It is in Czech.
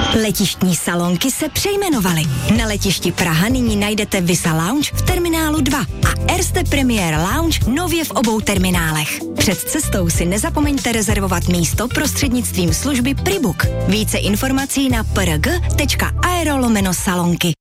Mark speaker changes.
Speaker 1: Letištní salonky se přejmenovaly. Na letišti Praha nyní najdete Visa Lounge v terminálu 2 a Erste Premier Lounge nově v obou terminálech. Před cestou si nezapomeňte rezervovat místo prostřednictvím služby Pribook. Více informací na prg.aero/salonky.